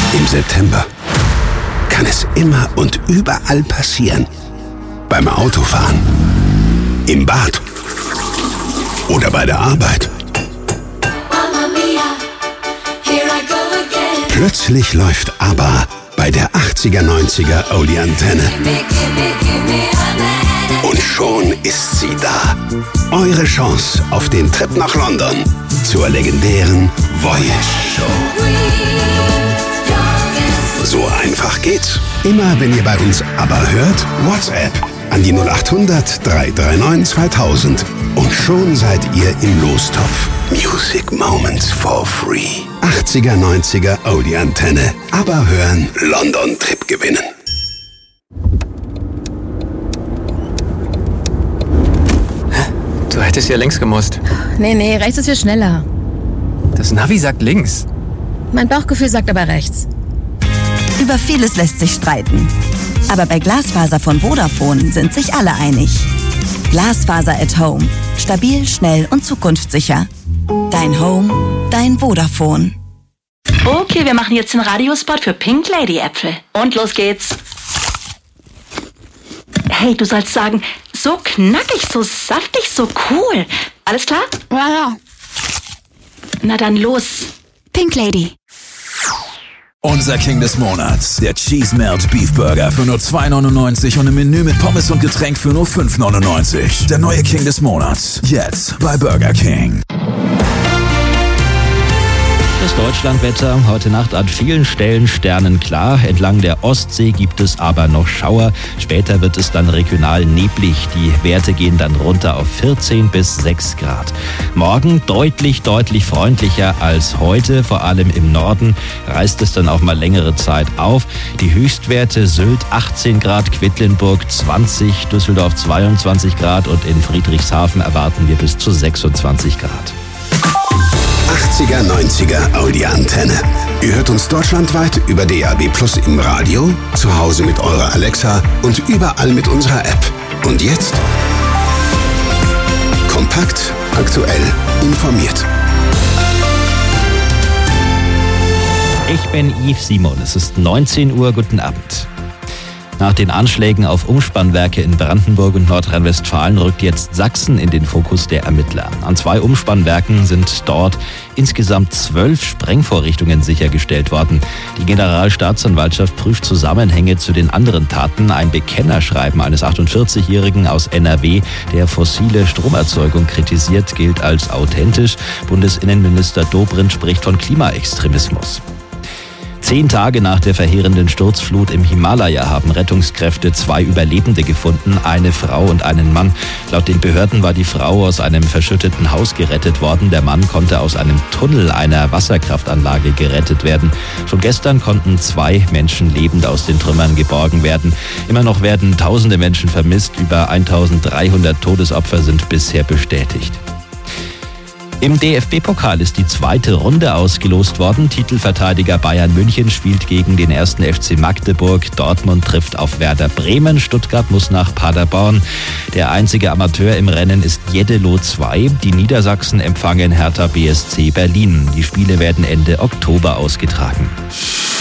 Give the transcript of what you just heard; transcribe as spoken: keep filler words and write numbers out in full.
Im September kann es immer und überall passieren. Beim Autofahren, im Bad oder bei der Arbeit. Plötzlich läuft ABBA bei der achtziger neunziger Oldie-Antenne. Und schon ist sie da. Eure Chance auf den Trip nach London zur legendären Voyage Show. So einfach geht's. Immer wenn ihr bei uns ABBA hört, WhatsApp an die null acht hundert, drei drei neun, zweitausend. Und schon seid ihr im Lostopf. Music Moments for free. achtziger neunziger Oldie-Antenne. ABBA hören, London-Trip gewinnen. Du hättest ja links gemusst. Nee, nee, rechts ist viel schneller. Das Navi sagt links. Mein Bauchgefühl sagt aber rechts. Über vieles lässt sich streiten. Aber bei Glasfaser von Vodafone sind sich alle einig. Glasfaser at Home. Stabil, schnell und zukunftssicher. Dein Home, dein Vodafone. Okay, wir machen jetzt den Radiospot für Pink Lady Äpfel. Und los geht's. Hey, du sollst sagen, so knackig, so saftig, so cool. Alles klar? Ja, ja. Na dann los. Pink Lady. Unser King des Monats, der Cheese Melt Beef Burger für nur zwei neunundneunzig und im Menü mit Pommes und Getränk für nur fünf neunundneunzig. Der neue King des Monats, jetzt bei Burger King. Das Deutschlandwetter, heute Nacht an vielen Stellen sternenklar. Entlang der Ostsee gibt es aber noch Schauer. Später wird es dann regional neblig. Die Werte gehen dann runter auf vierzehn bis sechs Grad. Morgen deutlich, deutlich freundlicher als heute. Vor allem im Norden reißt es dann auch mal längere Zeit auf. Die Höchstwerte Sylt achtzehn Grad, Quedlinburg zwanzig, Düsseldorf zweiundzwanzig Grad und in Friedrichshafen erwarten wir bis zu sechsundzwanzig Grad. achtziger neunziger Oldie-Antenne. Ihr hört uns deutschlandweit über D A B Plus im Radio, zu Hause mit eurer Alexa und überall mit unserer App. Und jetzt kompakt, aktuell, informiert. Ich bin Yves Simon, es ist neunzehn Uhr, guten Abend. Nach den Anschlägen auf Umspannwerke in Brandenburg und Nordrhein-Westfalen rückt jetzt Sachsen in den Fokus der Ermittler. An zwei Umspannwerken sind dort insgesamt zwölf Sprengvorrichtungen sichergestellt worden. Die Generalstaatsanwaltschaft prüft Zusammenhänge zu den anderen Taten. Ein Bekennerschreiben eines achtundvierzigjährigen aus N R W, der fossile Stromerzeugung kritisiert, gilt als authentisch. Bundesinnenminister Dobrindt spricht von Klimaextremismus. Zehn Tage nach der verheerenden Sturzflut im Himalaya haben Rettungskräfte zwei Überlebende gefunden, eine Frau und einen Mann. Laut den Behörden war die Frau aus einem verschütteten Haus gerettet worden. Der Mann konnte aus einem Tunnel einer Wasserkraftanlage gerettet werden. Schon gestern konnten zwei Menschen lebend aus den Trümmern geborgen werden. Immer noch werden tausende Menschen vermisst. Über eintausenddreihundert Todesopfer sind bisher bestätigt. Im D F B-Pokal ist die zweite Runde ausgelost worden. Titelverteidiger Bayern München spielt gegen den ersten F C Magdeburg. Dortmund trifft auf Werder Bremen. Stuttgart muss nach Paderborn. Der einzige Amateur im Rennen ist Jeddelo zwei. Die Niedersachsen empfangen Hertha B S C Berlin. Die Spiele werden Ende Oktober ausgetragen.